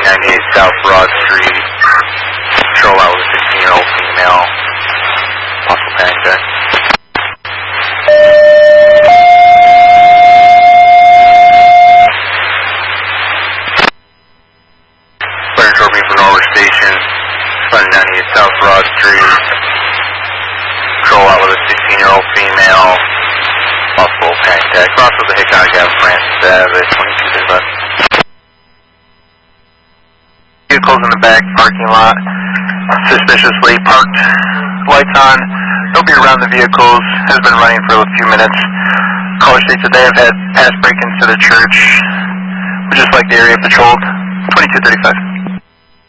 2098 South Broad Street. Patrol out with a 16-year-old female. Possible panic check. Fire trophy for Norwich Station. 2098 South Broad Street. Patrol out with a 16-year-old female. Possible panic check. Cross with the Hickok Ave Francis Ave at 2235. Vehicles in the back parking lot. Suspiciously parked. Lights on. Nobody around the vehicles. Has been running for a few minutes. Caller states that they have had past break-ins to the church. Would just like the area patrolled. 2235.